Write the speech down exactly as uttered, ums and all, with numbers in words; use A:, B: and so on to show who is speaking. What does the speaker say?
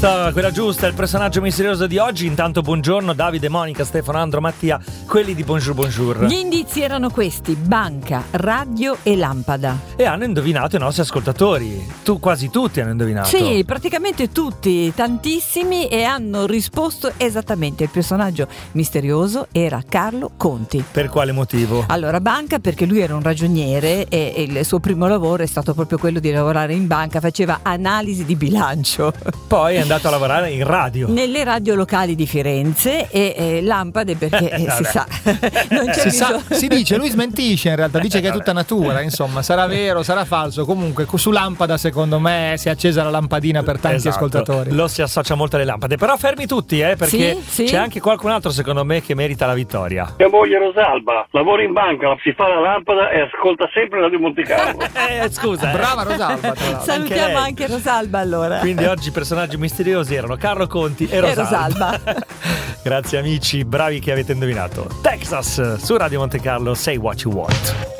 A: giusta, quella giusta, il personaggio misterioso di oggi. Intanto buongiorno Davide, Monica, Stefano, Andro, Mattia, quelli di Bonjour Bonjour.
B: Gli indizi erano questi: banca, radio e lampada.
A: E hanno indovinato i nostri ascoltatori. Tu, quasi tutti hanno indovinato.
B: Sì, praticamente tutti, tantissimi, e hanno risposto esattamente. Il personaggio misterioso era Carlo Conti.
A: Per quale motivo?
B: Allora, banca perché lui era un ragioniere e, e il suo primo lavoro è stato proprio quello di lavorare in banca, faceva analisi di bilancio.
A: Poi è andato a lavorare in radio.
B: Nelle radio locali di Firenze. E, e lampade perché eh, si sa, non c'è
C: si,
B: bisogno.
C: sa, si dice, lui smentisce in realtà, dice che è tutta natura, insomma, sarà vero, sarà falso, comunque su lampada secondo me si è accesa la lampadina per tanti
A: Esatto.
C: ascoltatori.
A: Lo si associa molto alle lampade. Però fermi tutti, eh, perché
B: Sì, sì.
A: c'è anche qualcun altro secondo me che merita la vittoria.
D: Mia moglie Rosalba lavora in banca, si fa la lampada e ascolta sempre Radio Monte Carlo.
A: Eh, scusa. eh.
C: Brava Rosalba, tra l'altro.
B: Salutiamo
A: lei.
B: anche Rosalba allora.
A: Quindi oggi i personaggi misteriosi erano Carlo Conti e Rosalba.
B: E Rosalba.
A: Grazie amici, bravi che avete indovinato. Texas su Radio Monte Carlo, Say What You Want.